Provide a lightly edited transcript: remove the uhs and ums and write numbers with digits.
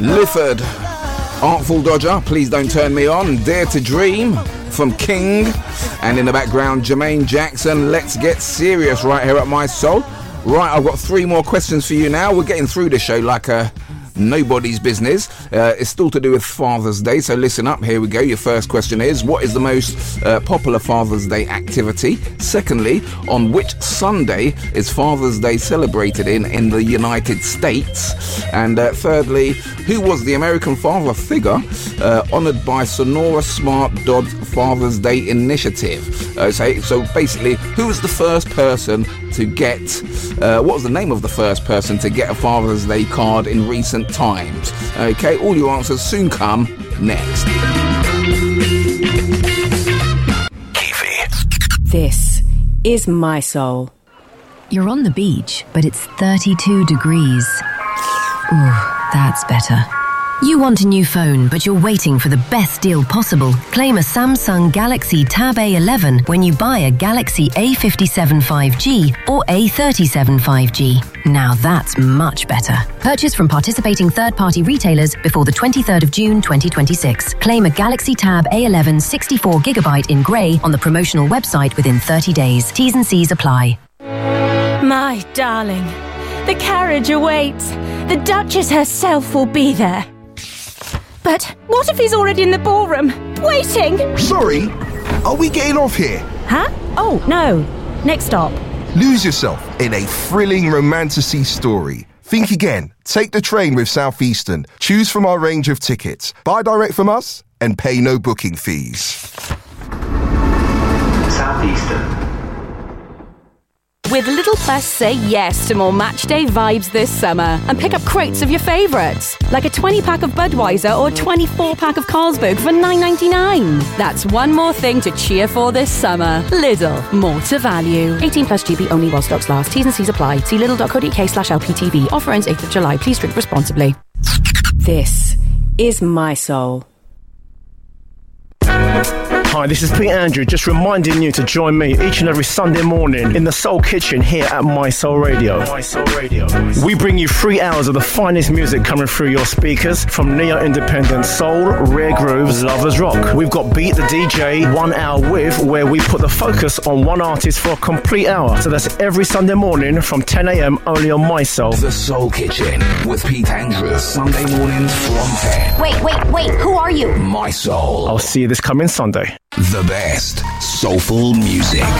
Lifford, Artful Dodger, Please Don't Turn Me On, Dare to Dream from King, and in the background Jermaine Jackson, Let's Get Serious, right here at My Soul. Right, I've got 3 more questions for you now. We're getting through the show like nobody's business. It's still to do with Father's Day, so listen up. Here we go. Your first question is, what is the most popular Father's Day activity? Secondly, on which Sunday is Father's Day celebrated in the United States? And thirdly, who was the American father figure honoured by Sonora Smart Dodd's Father's Day initiative? So basically, who was the first person to get, what was the name of the first person to get a Father's Day card in recent times? Okay, all your answers soon come next. Kiwi. This is My Soul. You're on the beach, but it's 32 degrees. Ooh, that's better. You want a new phone, but you're waiting for the best deal possible. Claim a Samsung Galaxy Tab A11 when you buy a Galaxy A57 5G or A37 5G. Now that's much better. Purchase from participating third-party retailers before the 23rd of June 2026. Claim a Galaxy Tab A11 64GB in grey on the promotional website within 30 days. T's and C's apply. My darling, the carriage awaits. The Duchess herself will be there. But what if he's already in the ballroom, waiting? Sorry, are we getting off here? Huh? Oh, no. Next stop. Lose yourself in a thrilling romantasy story. Think again. Take the train with Southeastern. Choose from our range of tickets. Buy direct from us and pay no booking fees. Southeastern. With Little Plus, say yes to more matchday vibes this summer and pick up crates of your favourites, like a 20-pack of Budweiser or a 24-pack of Carlsberg for $9.99. That's one more thing to cheer for this summer. Lidl, more to value. 18 plus GB only while stocks last. T's and C's apply. See lidl.co.uk/LPTV. Offer ends 8th of July. Please drink responsibly. This is My Soul. Hi, this is Pete Andrew, just reminding you to join me each and every Sunday morning in the Soul Kitchen here at My Soul Radio. My Soul Radio. We bring you 3 hours of the finest music coming through your speakers, from neo-independent soul, rare grooves, lovers rock. We've got Beat the DJ 1 hour with, where we put the focus on one artist for a complete hour. So that's every Sunday morning from 10 a.m. only on My Soul. The Soul Kitchen with Pete Andrew, Sunday mornings from 10. Wait, who are you? My Soul. I'll see you this coming Sunday. The best soulful music.